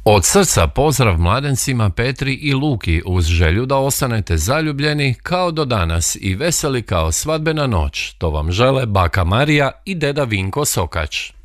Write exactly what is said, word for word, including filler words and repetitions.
Od srca pozdrav mladencima Petri i Luki uz želju da ostanete zaljubljeni kao do danas i veseli kao svadbena noć. To vam žele baka Marija i deda Vinko Sokač.